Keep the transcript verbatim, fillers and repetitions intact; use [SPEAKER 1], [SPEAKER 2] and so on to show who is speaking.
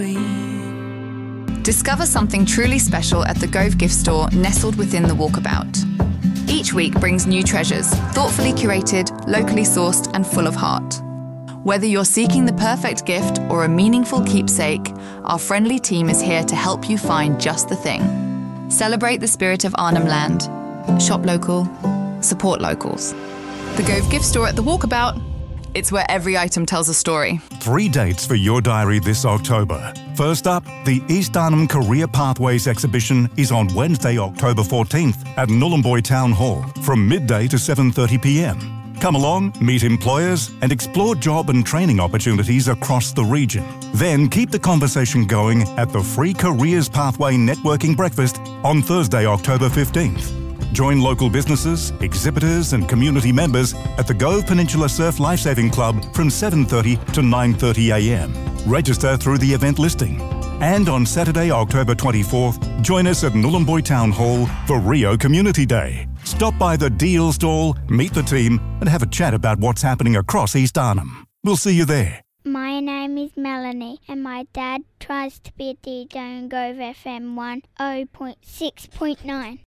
[SPEAKER 1] Discover something truly special at the Gove gift store nestled within the Walkabout. Each week brings new treasures, thoughtfully curated, locally sourced and full of heart. Whether you're seeking the perfect gift or a meaningful keepsake, our friendly team is here to help you find just the thing. Celebrate the spirit of Arnhem Land. Shop local, support locals. The Gove gift store at the Walkabout. It's where every item tells a story.
[SPEAKER 2] Three dates for your diary this October. First up, the East Arnhem Career Pathways exhibition is on Wednesday, October fourteenth at Nhulunbuy Town Hall from midday to seven thirty p m. Come along, meet employers and explore job and training opportunities across the region. Then keep the conversation going at the free Careers Pathway Networking Breakfast on Thursday, October fifteenth. Join local businesses, exhibitors and community members at the Gove Peninsula Surf Lifesaving Club from seven thirty to nine thirty a m. Register through the event listing. And on Saturday, October twenty-fourth, join us at Nhulunbuy Town Hall for Rio Community Day. Stop by the Deal stall, meet the team and have a chat about what's happening across East Arnhem. We'll see you there.
[SPEAKER 3] My name is Melanie and my dad tries to be a D J on Gove F M one oh point six point nine.